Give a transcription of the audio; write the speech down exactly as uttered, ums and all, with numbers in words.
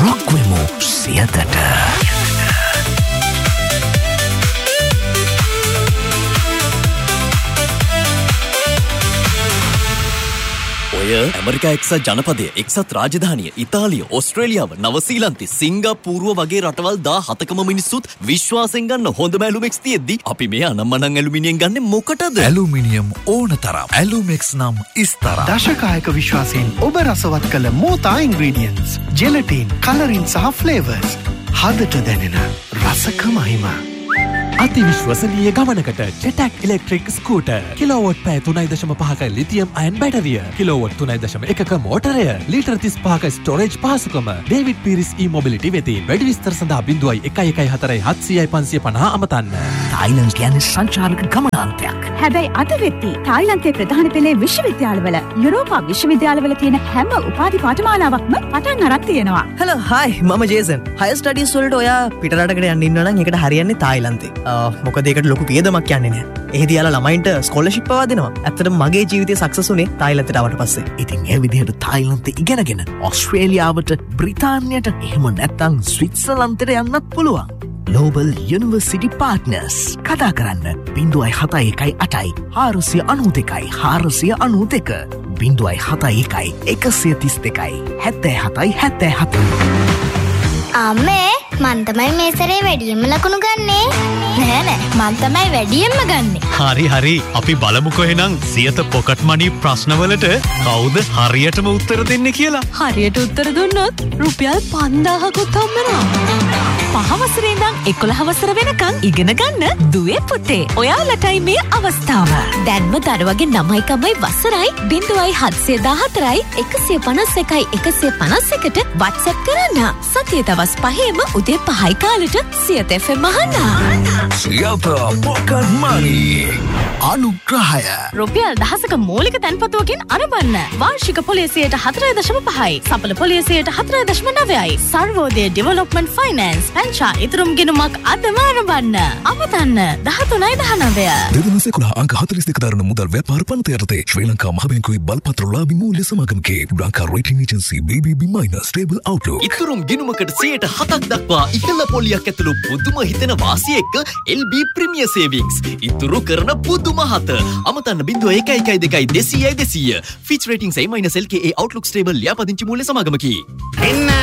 රොක්වෙමු සියතට. ඔය ඇමරිකා එක්සත් ජනපදය, එක්සත් රාජධානිය, ඉතාලිය, ඕස්ට්‍රේලියාව, නවසීලන්තේ, සිංගප්පූරුව වගේ රටවල් දහසකම මිනිස්සුත් විශ්වාසයෙන් ගන්න හොඳම ඇලුමෙක්ස් තියෙද්දි අපි මේ අනම්මනම් ඇලුමිනියම් ගන්න මොකටද? ඇලුමිනියම් ඕන තරම්. ඇලුමෙක්ස් නම් ඉස්තරම්. දශකායක විශ්වාසයෙන් ඔබ රසවත් කළ මෝතා ඉන්ග්‍රීඩියන්ට්ස්, ජෙලටින්, කලරින් සහ ෆ්ලේවර්ස්. හදට දැනෙන රසක මහිම. අති විශ්වසනීය ගමනකට ජෙටැක් ඉලෙක්ට්‍රික් ස්කූටර්. කිලෝවොට් පැය තුනයි දශම පහක ලිතියම් අයන් බැටරිය. කිලෝවොට් තුනයි දශම එකක මෝටරය. ලීටර් තිස් පහක ස්ටෝරේජ් පහසුකම. ඩේවිඩ් පීරිස් ඊ-මොබිලිටි වෙතින්. වැඩි විස්තර සඳහා බිංදුවයි එකයි එකයි හතරයි හත්සියයි පන්සිය පනහ අමතන්න. තායිලන්ඩ් කියන්නේ සංචාරක ගමනාන්තයක්. හැබැයි අද වෙද්දී තායිලන්තයේ ප්‍රධාන පෙළේ විශ්වවිද්‍යාලවල යුරෝපා විශ්වවිද්‍යාලවල තියෙන හැම උපාධි පාඨමාලාවක්ම පටන් අරන් තියෙනවා. හලෝ හායි මම ජේසන්. හයර් ස්ටඩීස් වලට ඔයා පිටරටකට යන්න ඉන්නවා නම් ඒකට හරියන්නේ තායිලන්තේ. මොකද ඒකට ලොකු වියදමක් යන්නේ නැහැ. එහෙදී යාලා ළමයින්ට ස්කෝලර්ෂිප් පවා දෙනවා. ඇත්තටම මගේ ජීවිතේ සක්සස් උනේ තායිලන්තයට ආවට පස්සේ. ඉතින් ඒ විදිහට තායිලන්තේ ඉගෙනගෙන ඕස්ට්‍රේලියාවට, බ්‍රිතාන්‍යයට, එහෙම නැත්නම් ස්විට්සර්ලන්තයට යන්නත් පුළුවන්. Global University Partners. කතා කරන්න බිංදුවයි හතයි එකයි අටයි හාරසිය අනූ දෙකයි හාරසිය අනූ දෙක බිංදුවයි හතයි එකයි එකසිය තිස් දෙකයි හැත්තෑ හතයි හැත්තෑ හතයි. අම්මේ මන් තමයි මේ සැරේ වැඩියෙන්ම ලකුණු ගන්නේ. නෑ නෑ මන් තමයි වැඩියෙන්ම ගන්නේ. හරි හරි අපි බලමුකෝ එහෙනම් සියත පොකට් මනි ප්‍රශ්නවලට කවුද හරියටම උත්තර දෙන්නේ කියලා. හරියට උත්තර දුන්නොත් රුපියල් පන්දාහකුත් හම්බෙනවා. පහ වසරේ ඉඳන් එකොළහ වසර වෙනකන් ඉගෙන ගන්න දුවේ පුතේ. ඔයාලටයි මේ අවස්ථාව. දැන්ම දරුවගේ නමයිකමයි වසරයි බිංදුවයි හත්සිය දාහතරයි එකසිය පනස් එකයි එකසිය පනස් එකට WhatsApp කරන්න. සතිය දවස් පහේම උදේ පහයි කාලෙට සියත එෆ් එම් අහන්න. සියත පොකට් මනි අනුග්‍රහය. රුපියල් දහසක මූලික තැන්පතුවකින් අරබන්න. වාර්ෂික පොලිසියට හතරයි දශම පහයි. සඵල පොලිසියට හතරයි දශම නවයයි. සර්වෝදය ඩෙවලොප්මන්ට් ෆයිනෑන්ස් පැංචා ඉතුරුම් ගෙනුමක් අදම අරබන්න. අමතන්න දහතුනයි දහනවය. දෙදහස් එකොළහ අංක හතළිස් දෙක දරන මුදල් ව්‍යාපාර පනත යටතේ ශ්‍රී ලංකා මහ බැංකුවේ බලපත්‍ර ලාභී මූල්‍ය සමාගමකේ ලංකා රේටින් ඒජන්සි බී බී බී මයිනස් ස්ටේබල් අවුට්ලුක්. ඉතුරුම් ගෙනුමකට සියයට හතක් දක්වා ඉහළ පොලියක් ඇතුළු පුදුම හිතෙන වාසිය එක්ක එල් බී ප්‍රීමියර් සේවිංස්. ඉතුරු කරන පුදුම හත. අමතන්න බිංදුව එකයි එකයි දෙකයි දෙසීයයි දෙසීය. Fitch ratings A- L K A Outlook stable ලියාපදිංචි මූල්‍ය සමාගමකි. එන්න